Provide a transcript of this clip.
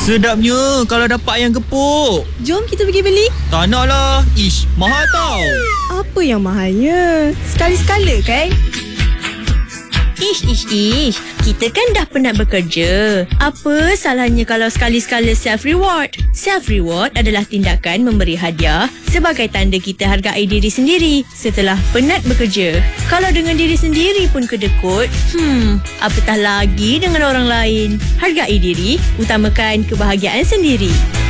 Sedapnya kalau dapat ayam gepuk. Jom kita pergi beli. Tak nak lah. Ish, mahal tau. Apa yang mahalnya? Sekali-sekala kan? Ish. Kita kan dah penat bekerja. Apa salahnya kalau sekali-sekala self-reward? Self-reward adalah tindakan memberi hadiah sebagai tanda kita hargai diri sendiri setelah penat bekerja. Kalau dengan diri sendiri pun kedekut, apatah lagi dengan orang lain. Hargai diri, utamakan kebahagiaan sendiri.